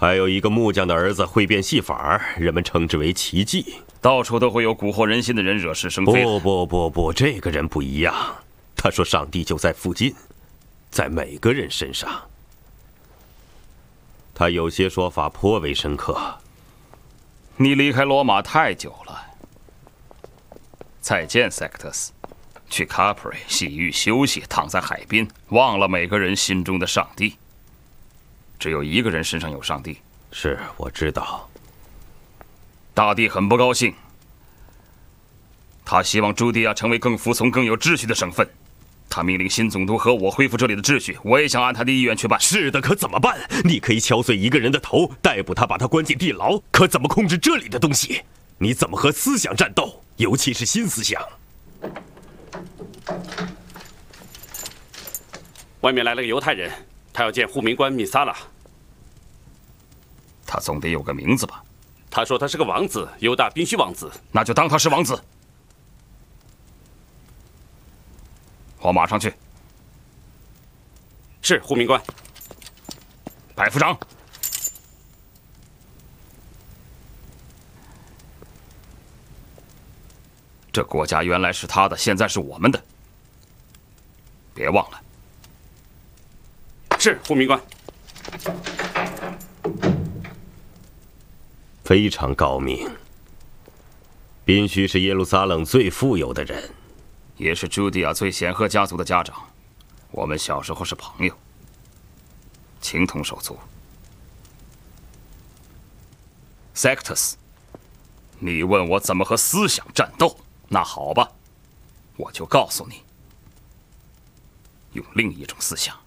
还有一个木匠的儿子会变戏法，人们称之为奇迹。 到处都会有蛊惑人心的人惹是生非。 不，这个人不一样。他说上帝就在附近，在每个人身上。他有些说法颇为深刻。 你离开罗马太久了。再见，塞克特斯。去卡普瑞洗浴休息，躺在海边，忘了每个人心中的上帝。只有一个人身上有上帝。 是，我知道。 大帝很不高兴，他希望朱迪亚成为更服从、更有秩序的省份。他命令新总督和我恢复这里的秩序，我也想按他的意愿去办。 是的，可怎么办？你可以敲碎一个人的头，逮捕他，把他关进地牢。可怎么控制这里的东西？你怎么和思想战斗，尤其是新思想？ 外面来了个犹太人，他要见护民官米萨拉。 他总得有个名字吧？ 他说他是个王子，犹大宾须王子。 那就当他是王子。我马上去。 是，护民官。 百夫长。这国家原来是他的，现在是我们的。别忘了。 是，护民官。 非常高明。宾须是耶路撒冷最富有的人， 也是朱迪亚最显赫家族的家长。我们小时候是朋友，情同手足。塞克特斯，你问我怎么和思想战斗？那好吧，我就告诉你，用另一种思想。